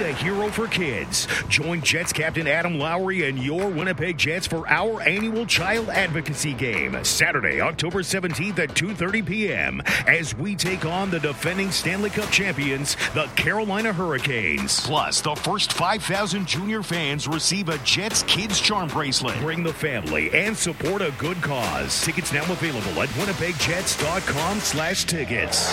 a hero for kids. Join Jets captain Adam Lowry and your Winnipeg Jets for our annual Child Advocacy Game, Saturday, October 17th at 2:30 p.m. as we take on the defending Stanley Cup champions, the Carolina Hurricanes. Plus, the first 5,000 junior fans receive a Jets Kids Charm bracelet. Bring the family and support a good cause. Tickets now available at winnipegjets.com/tickets.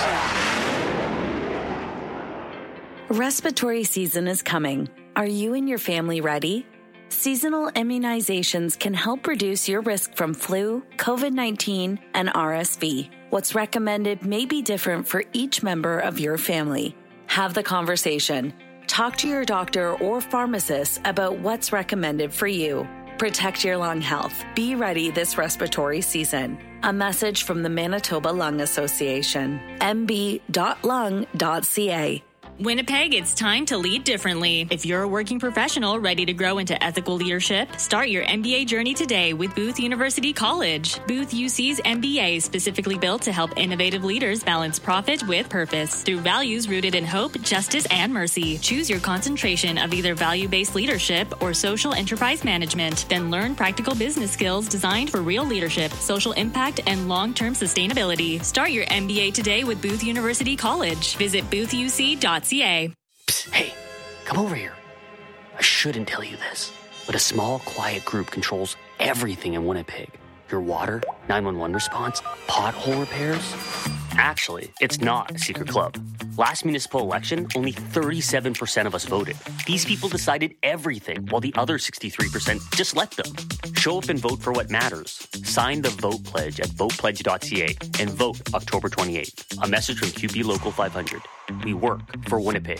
Respiratory season is coming. Are you and your family ready? Seasonal immunizations can help reduce your risk from flu, COVID-19, and RSV. What's recommended may be different for each member of your family. Have the conversation. Talk to your doctor or pharmacist about what's recommended for you. Protect your lung health. Be ready this respiratory season. A message from the Manitoba Lung Association. mb.lung.ca. Winnipeg, it's time to lead differently. If you're a working professional ready to grow into ethical leadership, start your MBA journey today with Booth University College. Booth UC's MBA is specifically built to help innovative leaders balance profit with purpose through values rooted in hope, justice, and mercy. Choose your concentration of either value-based leadership or social enterprise management. Then learn practical business skills designed for real leadership, social impact, and long-term sustainability. Start your MBA today with Booth University College. Visit boothuc.ca. Psst, hey, come over here. I shouldn't tell you this, but a small, quiet group controls everything in Winnipeg. Your water, 911 response, pothole repairs. Actually, it's not a secret club. Last municipal election, only 37% of us voted. These people decided everything, while the other 63% just let them. Show up and vote for what matters. Sign the Vote Pledge at votepledge.ca and vote October 28th. A message from QB Local 500. We work for Winnipeg.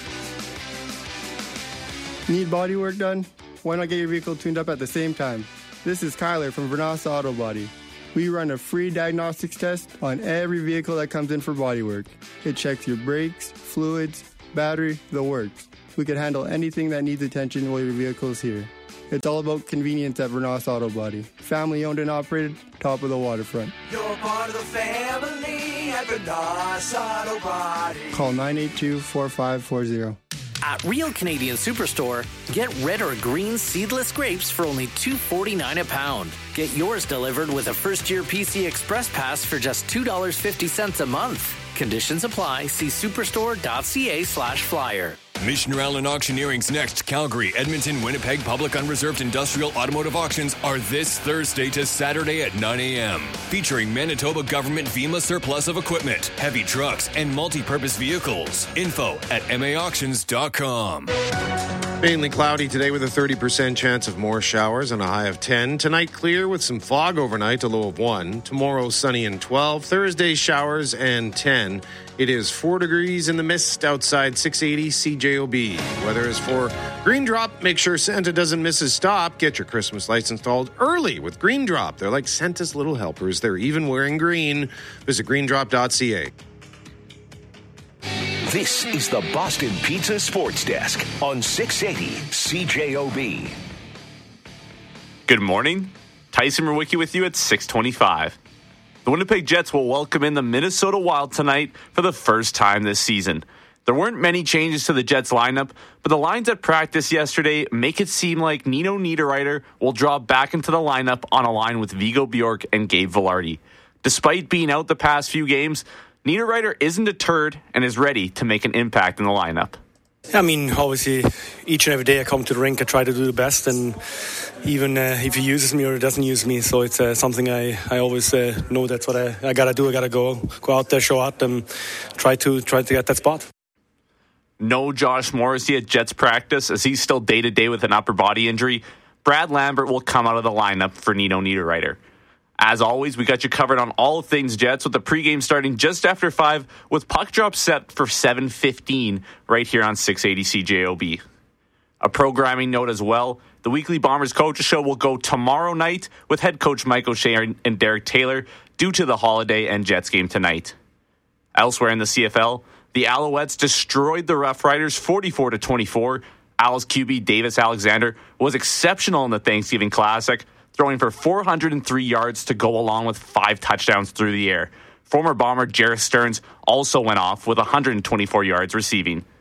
Need body work done? Why not get your vehicle tuned up at the same time? This is Kyler from Vernasa Auto Body. We run a free diagnostics test on every vehicle that comes in for body work. It checks your brakes, fluids, battery, the works. We can handle anything that needs attention while your vehicle is here. It's all about convenience at Vernasa Auto Body. Family owned and operated, top of the waterfront. You're part of the family at Vernasa Auto Body. Call 982-4540. At Real Canadian Superstore, get red or green seedless grapes for only $2.49 a pound. Get yours delivered with a first-year PC Express Pass for just $2.50 a month. Conditions apply. See superstore.ca/flyer. Mission Allen Auctioneering's next Calgary, Edmonton, Winnipeg Public Unreserved Industrial Automotive Auctions are this Thursday to Saturday at 9 a.m. Featuring Manitoba Government VEMA surplus of equipment, heavy trucks, and multi-purpose vehicles. Info at maauctions.com. Mainly cloudy today with a 30% chance of more showers and a high of 10. Tonight clear with some fog overnight, a low of 1. Tomorrow sunny and 12. Thursday showers and 10. It is 4 degrees in the mist outside 680 CJOB. Weather is for Green Drop. Make sure Santa doesn't miss his stop. Get your Christmas lights installed early with Green Drop. They're like Santa's little helpers. They're even wearing green. Visit greendrop.ca. This is the Boston Pizza Sports Desk on 680 CJOB. Good morning. Tyson Mrwicki with you at 625. The Winnipeg Jets will welcome in the Minnesota Wild tonight for the first time this season. There weren't many changes to the Jets lineup, but the lines at practice yesterday make it seem like Nino Niederreiter will drop back into the lineup on a line with Vigo Bjork and Gabe Vilardi. Despite being out the past few games, Niederreiter isn't deterred and is ready to make an impact in the lineup. I mean, obviously, each and every day I come to the rink, I try to do the best, and even if he uses me or he doesn't use me, so it's something I always know that's what I got to do. I got to go out there, show out, and try to get that spot. No Josh Morrissey at Jets practice as he's still day-to-day with an upper body injury. Brad Lambert will come out of the lineup for Nino Niederreiter. As always, we got you covered on all things Jets with the pregame starting just after 5 with puck drop set for 7:15 right here on 680 CJOB. A programming note as well, the weekly Bombers Coaches Show will go tomorrow night with head coach Mike O'Shea and Derek Taylor due to the holiday and Jets game tonight. Elsewhere in the CFL, the Alouettes destroyed the Rough Riders 44-24. Owls QB Davis Alexander was exceptional in the Thanksgiving Classic, throwing for 403 yards to go along with 5 touchdowns through the air. Former Bomber Jarrett Stearns also went off with 124 yards receiving.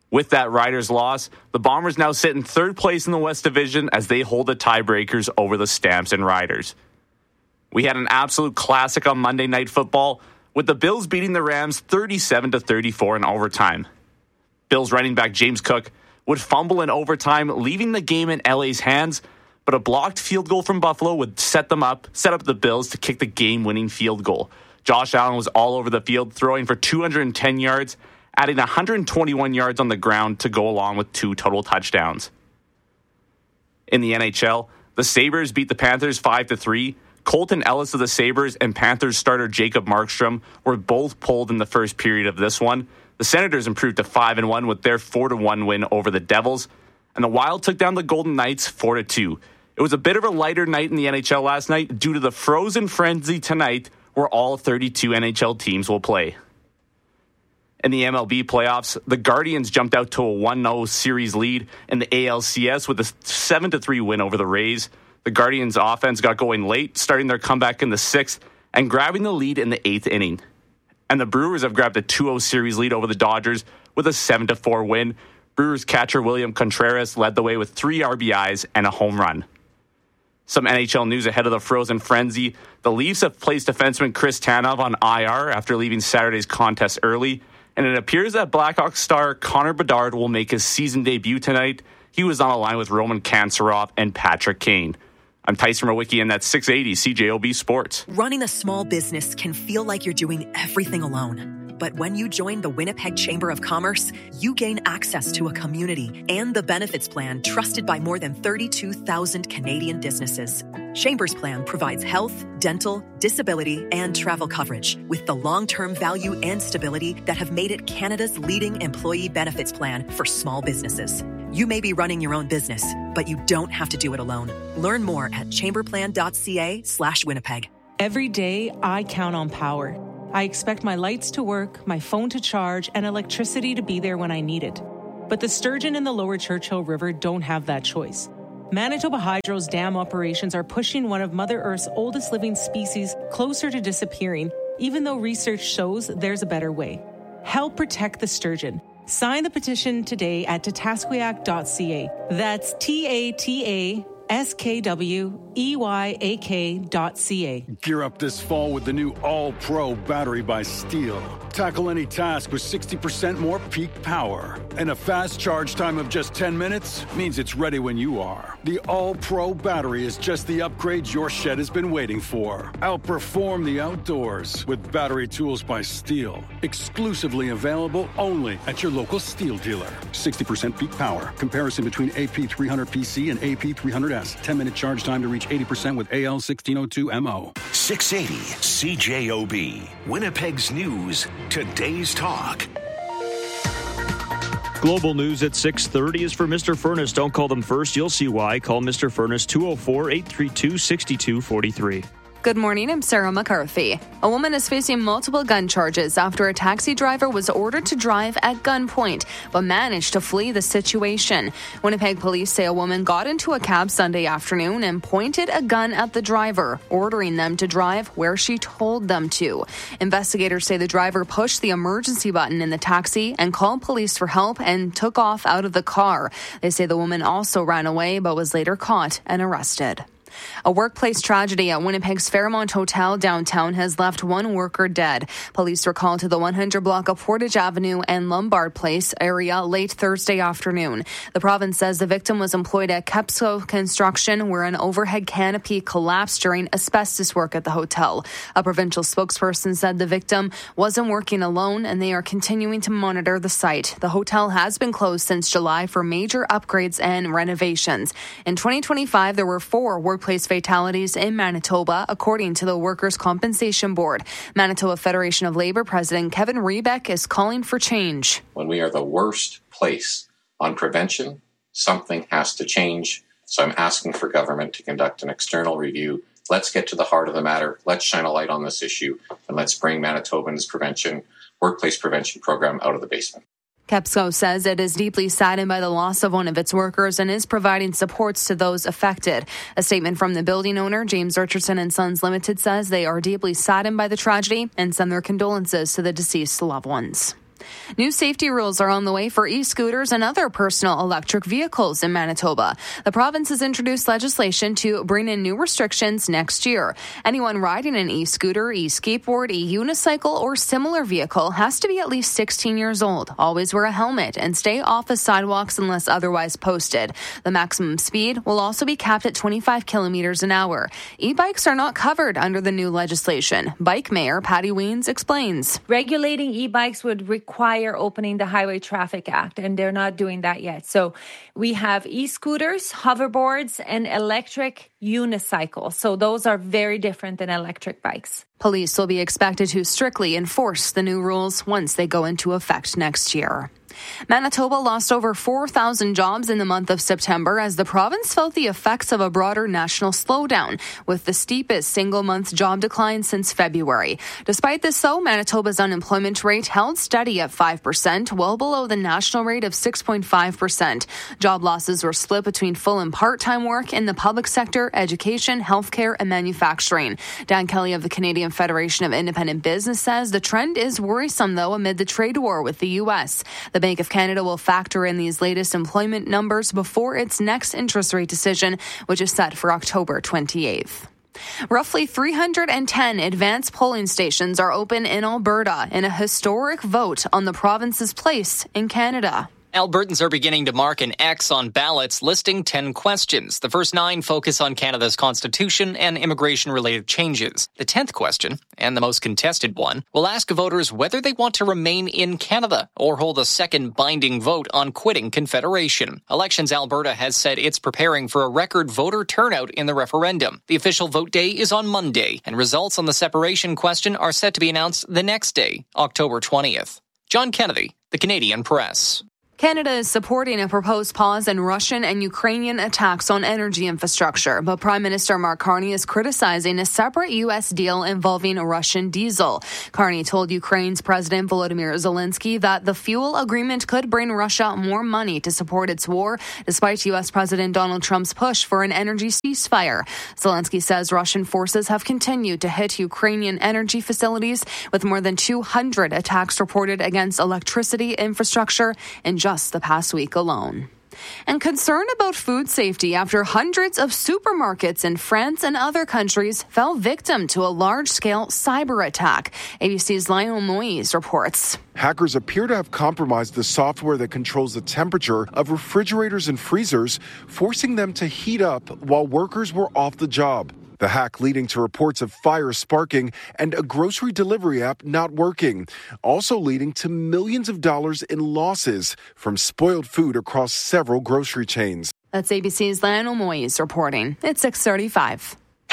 With that Riders loss, the Bombers now sit in third place in the West Division as they hold the tiebreakers over the Stamps and Riders. We had an absolute classic on Monday Night Football, with the Bills beating the Rams 37-34 in overtime. Bills running back James Cook would fumble in overtime, leaving the game in LA's hands, but a blocked field goal from Buffalo would set up the Bills to kick the game-winning field goal. Josh Allen was all over the field, throwing for 210 yards, adding 121 yards on the ground to go along with 2 total touchdowns. In the NHL, the Sabres beat the Panthers 5-3. Colton Ellis of the Sabres and Panthers starter Jacob Markstrom were both pulled in the first period of this one. The Senators improved to 5-1 with their 4-1 win over the Devils, and the Wild took down the Golden Knights 4-2. It was a bit of a lighter night in the NHL last night due to the Frozen Frenzy tonight, where all 32 NHL teams will play. In the MLB playoffs, the Guardians jumped out to a 1-0 series lead in the ALCS with a 7-3 win over the Rays. The Guardians' offense got going late, starting their comeback in the 6th and grabbing the lead in the 8th inning. And the Brewers have grabbed a 2-0 series lead over the Dodgers with a 7-4 win. Brewers catcher William Contreras led the way with 3 RBIs and a home run. Some NHL news ahead of the Frozen Frenzy. The Leafs have placed defenseman Chris Tanev on IR after leaving Saturday's contest early, and it appears that Blackhawks star Connor Bedard will make his season debut tonight. He was on a line with Roman Kanserov and Patrick Kane. I'm Tyson Mawicki, and that's 680 CJOB Sports. Running a small business can feel like you're doing everything alone. But when you join the Winnipeg Chamber of Commerce, you gain access to a community and the benefits plan trusted by more than 32,000 Canadian businesses. Chamber's plan provides health, dental, disability, and travel coverage with the long-term value and stability that have made it Canada's leading employee benefits plan for small businesses. You may be running your own business, but you don't have to do it alone. Learn more at chamberplan.ca/Winnipeg. Every day, I count on power. I expect my lights to work, my phone to charge, and electricity to be there when I need it. But the sturgeon in the lower Churchill River don't have that choice. Manitoba Hydro's dam operations are pushing one of Mother Earth's oldest living species closer to disappearing, even though research shows there's a better way. Help protect the sturgeon. Sign the petition today at tatasquiac.ca. That's TATASKWEYAK.ca. Gear up this fall with the new All-Pro battery by Steel. Tackle any task with 60% more peak power. And a fast charge time of just 10 minutes means it's ready when you are. The All-Pro battery is just the upgrade your shed has been waiting for. Outperform the outdoors with battery tools by Steel. Exclusively available only at your local Steel dealer. 60% peak power. Comparison between AP300PC and AP300S. 10-minute charge time to reach 80% with AL1602MO. 680 CJOB. Winnipeg's news. Today's talk. Global news at 6:30 is for Mr. Furnace. Don't call them first. You'll see why. Call Mr. Furnace 204-832-6243. Good morning, I'm Sarah McCarthy. A woman is facing multiple gun charges after a taxi driver was ordered to drive at gunpoint, but managed to flee the situation. Winnipeg police say a woman got into a cab Sunday afternoon and pointed a gun at the driver, ordering them to drive where she told them to. Investigators say the driver pushed the emergency button in the taxi and called police for help and took off out of the car. They say the woman also ran away but was later caught and arrested. A workplace tragedy at Winnipeg's Fairmont Hotel downtown has left one worker dead. Police were called to the 100 block of Portage Avenue and Lombard Place area late Thursday afternoon. The province says the victim was employed at Kepso Construction, where an overhead canopy collapsed during asbestos work at the hotel. A provincial spokesperson said the victim wasn't working alone and they are continuing to monitor the site. The hotel has been closed since July for major upgrades and renovations. In 2025, there were 4 workplace fatalities in Manitoba, according to the Workers' Compensation Board. Manitoba Federation of Labour President Kevin Rebeck is calling for change. When we are the worst place on prevention, something has to change. So I'm asking for government to conduct an external review. Let's get to the heart of the matter. Let's shine a light on this issue, and let's bring Manitoba's workplace prevention program out of the basement. Kepso says it is deeply saddened by the loss of one of its workers and is providing supports to those affected. A statement from the building owner, James Richardson and Sons Limited, says they are deeply saddened by the tragedy and send their condolences to the deceased loved ones. New safety rules are on the way for e-scooters and other personal electric vehicles in Manitoba. The province has introduced legislation to bring in new restrictions next year. Anyone riding an e-scooter, e-skateboard, e-unicycle, or similar vehicle has to be at least 16 years old, always wear a helmet, and stay off the sidewalks unless otherwise posted. The maximum speed will also be capped at 25 kilometers an hour. E-bikes are not covered under the new legislation. Bike Mayor Patty Weens explains. Regulating e-bikes would require opening the Highway Traffic Act, and they're not doing that yet. So we have e-scooters, hoverboards, and electric unicycles. So those are very different than electric bikes. Police will be expected to strictly enforce the new rules once they go into effect next year. Manitoba lost over 4,000 jobs in the month of September as the province felt the effects of a broader national slowdown, with the steepest single-month job decline since February. Despite this, though, Manitoba's unemployment rate held steady at 5%, well below the national rate of 6.5%. Job losses were split between full and part-time work in the public sector, education, healthcare, and manufacturing. Dan Kelly of the Canadian Federation of Independent Business says the trend is worrisome, though, amid the trade war with the U.S. The Bank of Canada will factor in these latest employment numbers before its next interest rate decision, which is set for October 28th. Roughly 310 advanced polling stations are open in Alberta in a historic vote on the province's place in Canada. Albertans are beginning to mark an X on ballots listing 10 questions. The first 9 focus on Canada's constitution and immigration-related changes. The 10th question, and the most contested one, will ask voters whether they want to remain in Canada or hold a second binding vote on quitting Confederation. Elections Alberta has said it's preparing for a record voter turnout in the referendum. The official vote day is on Monday, and results on the separation question are set to be announced the next day, October 20th. John Kennedy, The Canadian Press. Canada is supporting a proposed pause in Russian and Ukrainian attacks on energy infrastructure, but Prime Minister Mark Carney is criticizing a separate U.S. deal involving Russian diesel. Carney told Ukraine's President Volodymyr Zelensky that the fuel agreement could bring Russia more money to support its war, despite U.S. President Donald Trump's push for an energy ceasefire. Zelensky says Russian forces have continued to hit Ukrainian energy facilities, with more than 200 attacks reported against electricity infrastructure in just the past week alone. And concern about food safety after hundreds of supermarkets in France and other countries fell victim to a large-scale cyber attack. ABC's Lionel Moise reports. Hackers appear to have compromised the software that controls the temperature of refrigerators and freezers, forcing them to heat up while workers were off the job. The hack leading to reports of fire sparking and a grocery delivery app not working, also leading to millions of dollars in losses from spoiled food across several grocery chains. That's ABC's Lionel Moise reporting. It's 6:35.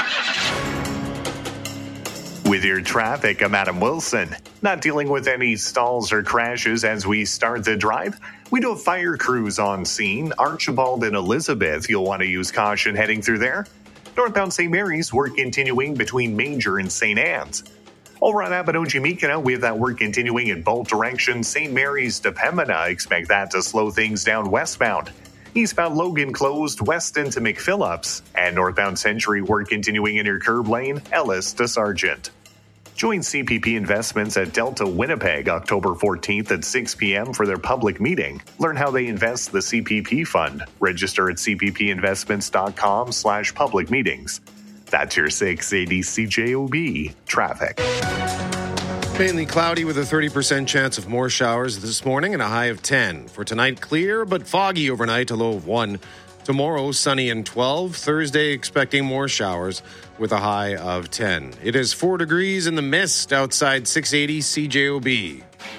With your traffic, I'm Adam Wilson. Not dealing with any stalls or crashes as we start the drive. We do have fire crews on scene. Archibald and Elizabeth, you'll want to use caution heading through there. Northbound St. Mary's, work continuing between Major and St. Anne's. Over on Abbotsford-Mikina, we have that work continuing in both directions. St. Mary's to Pembina, expect that to slow things down westbound. Eastbound Logan closed west into McPhillips. And northbound Century, work continuing in your curb lane, Ellis to Sargent. Join CPP Investments at Delta Winnipeg October 14th at 6 p.m. for their public meeting. Learn how they invest the CPP fund. Register at cppinvestments.com/public meetings. That's your 680 CJOB traffic. Mainly cloudy with a 30% chance of more showers this morning and a high of 10. For tonight, clear but foggy overnight, a low of 1. Tomorrow, sunny and 12. Thursday, expecting more showers with a high of 10. It is 4 degrees in the mist outside 680 CJOB.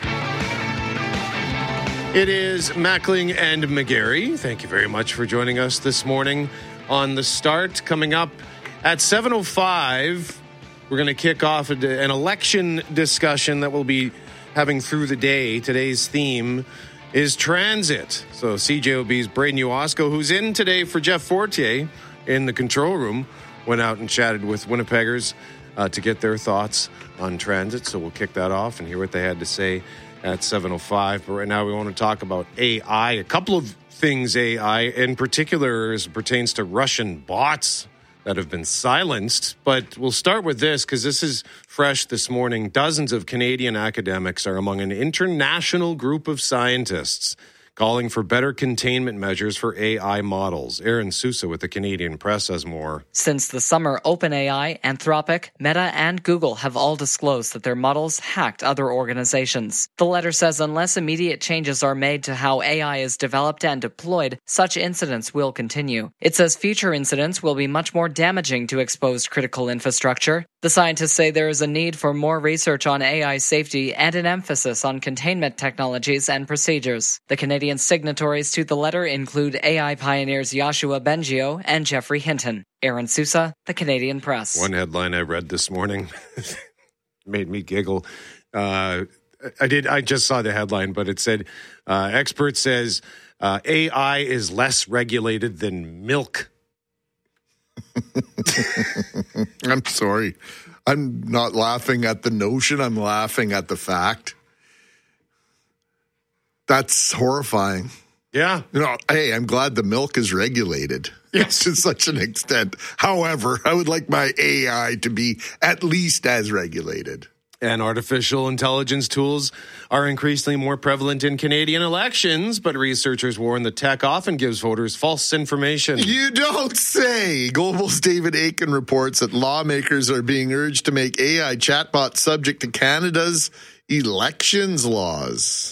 It is Mackling and McGarry. Thank you very much for joining us this morning on The Start. Coming up at 7:05, we're going to kick off an election discussion that we'll be having through the day. Today's theme is transit. So CJOB's Braden Uosco, who's in today for Jeff Fortier in the control room, went out and chatted with Winnipeggers to get their thoughts on transit. So we'll kick that off and hear what they had to say at 7:05. But right now we want to talk about AI. A couple of things AI, in particular as it pertains to Russian bots that have been silenced. But we'll start with this because this is fresh this morning. Dozens of Canadian academics are among an international group of scientists calling for better containment measures for AI models. Aaron Sousa with the Canadian Press has more. Since the summer, OpenAI, Anthropic, Meta, and Google have all disclosed that their models hacked other organizations. The letter says unless immediate changes are made to how AI is developed and deployed, such incidents will continue. It says future incidents will be much more damaging to exposed critical infrastructure. The scientists say there is a need for more research on AI safety and an emphasis on containment technologies and procedures. The Canadian signatories to the letter include AI pioneers Yoshua Bengio and Jeffrey Hinton. Aaron Sousa, the Canadian Press. One headline I read this morning made me giggle. I just saw the headline, but it said, expert says AI is less regulated than milk. I'm sorry. I'm not laughing at the notion. I'm laughing at the fact. That's horrifying. Yeah. Hey, I'm glad the milk is regulated. Yes. To such an extent. However, I would like my AI to be at least as regulated. And artificial intelligence tools are increasingly more prevalent in Canadian elections, but researchers warn the tech often gives voters false information. You don't say. Global's David Aiken reports that lawmakers are being urged to make AI chatbots subject to Canada's elections laws.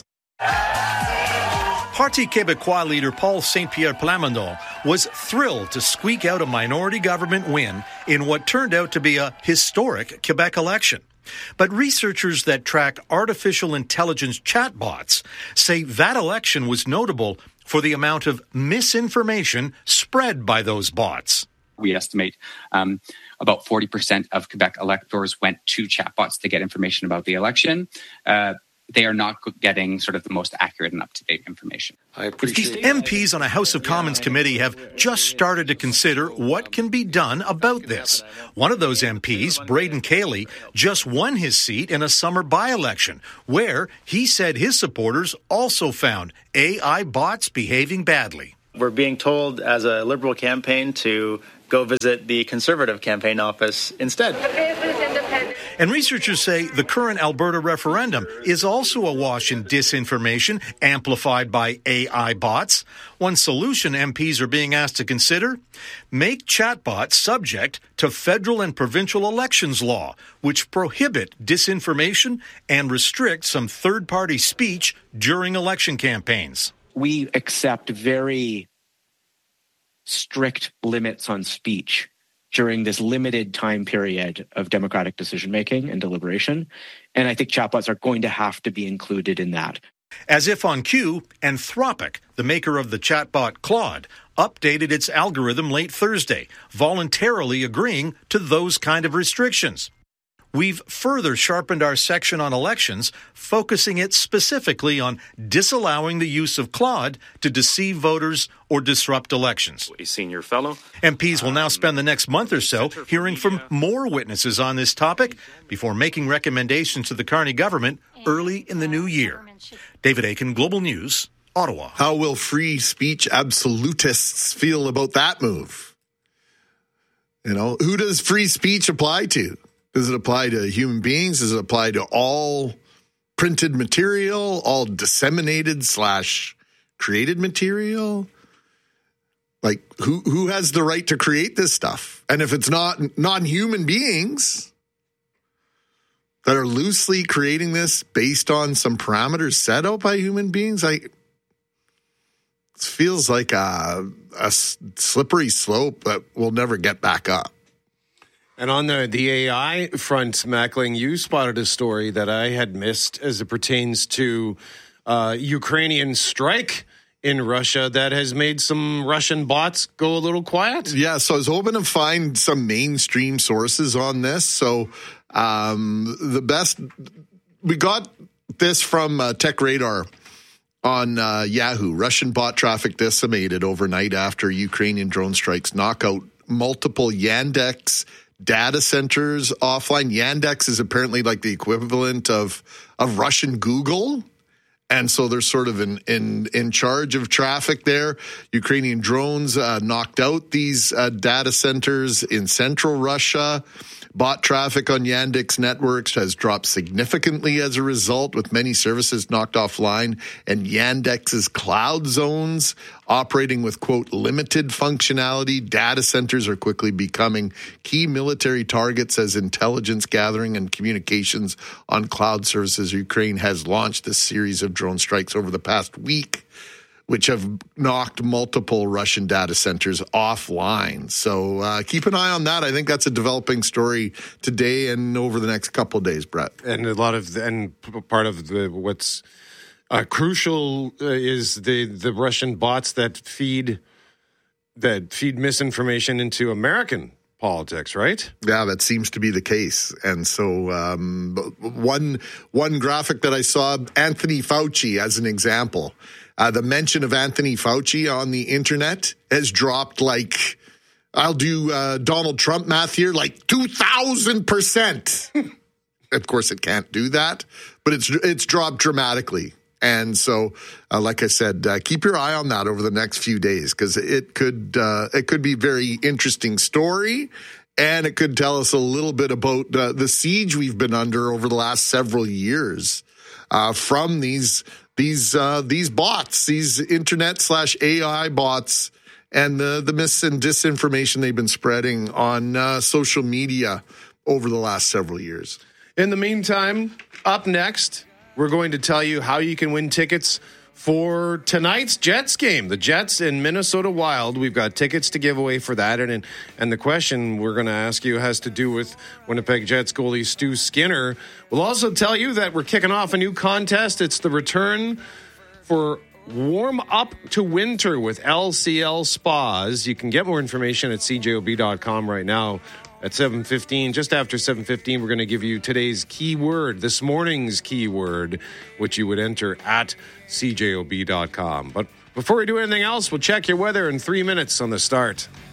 Parti Québécois leader Paul Saint-Pierre Plamondon was thrilled to squeak out a minority government win in what turned out to be a historic Quebec election. But researchers that track artificial intelligence chatbots say that election was notable for the amount of misinformation spread by those bots. We estimate about 40% of Quebec electors went to chatbots to get information about the election. They are not getting sort of the most accurate and up-to-date information. MPs on a House of Commons committee have just started to consider what can be done about this. One of those MPs, Braden Cayley, just won his seat in a summer by-election, where he said his supporters also found AI bots behaving badly. We're being told as a Liberal campaign to go visit the Conservative campaign office instead. And researchers say the current Alberta referendum is also awash in disinformation amplified by AI bots. One solution MPs are being asked to consider: make chatbots subject to federal and provincial elections law, which prohibit disinformation and restrict some third-party speech during election campaigns. We accept very strict limits on speech during this limited time period of democratic decision-making and deliberation. And I think chatbots are going to have to be included in that. As if on cue, Anthropic, the maker of the chatbot Claude, updated its algorithm late Thursday, voluntarily agreeing to those kind of restrictions. We've further sharpened our section on elections, focusing it specifically on disallowing the use of Claude to deceive voters or disrupt elections. A senior fellow. MPs will now spend the next month or so hearing from more witnesses on this topic before making recommendations to the Carney government early in the new year. David Aiken, Global News, Ottawa. How will free speech absolutists feel about that move? Who does free speech apply to? Does it apply to human beings? Does it apply to all printed material, all disseminated / created material? Like, who has the right to create this stuff? And if it's not non-human beings that are loosely creating this based on some parameters set out by human beings, it feels like a slippery slope that will never get back up. And on the AI front, Mackling, you spotted a story that I had missed as it pertains to Ukrainian strike in Russia that has made some Russian bots go a little quiet. Yeah, so I was hoping to find some mainstream sources on this. So we got this from Tech Radar on Yahoo. Russian bot traffic decimated overnight after Ukrainian drone strikes knock out multiple Yandex data centers offline. Yandex is apparently like the equivalent of Russian Google. And so they're sort of in charge of traffic there. Ukrainian drones knocked out these data centers in central Russia. Bot traffic on Yandex networks has dropped significantly as a result, with many services knocked offline, and Yandex's cloud zones operating with, quote, limited functionality. Data centers are quickly becoming key military targets as intelligence gathering and communications on cloud services. Ukraine has launched a series of drone strikes over the past week, which have knocked multiple Russian data centers offline. So keep an eye on that. I think that's a developing story today and over the next couple of days, Brett. And part of what's crucial is the Russian bots that feed misinformation into American politics, right? Yeah, that seems to be the case. And so one graphic that I saw, Anthony Fauci as an example. The mention of Anthony Fauci on the internet has dropped like, I'll do Donald Trump math here, like 2,000%. Of course, it can't do that, but it's dropped dramatically. And so, like I said, keep your eye on that over the next few days, because it could be a very interesting story, and it could tell us a little bit about the siege we've been under over the last several years from these bots, these internet/AI bots, and the mis and disinformation they've been spreading on social media over the last several years. In the meantime, up next, we're going to tell you how you can win tickets for tonight's Jets game, the Jets and Minnesota Wild. We've got tickets to give away for that. And the question we're going to ask you has to do with Winnipeg Jets goalie Stu Skinner. We'll also tell you that we're kicking off a new contest. It's the return for Warm Up to Winter with LCL Spas. You can get more information at cjob.com right now. At 7:15, just after 7:15, we're going to give you today's keyword, this morning's keyword, which you would enter at cjob.com. But before we do anything else, we'll check your weather in 3 minutes on The Start.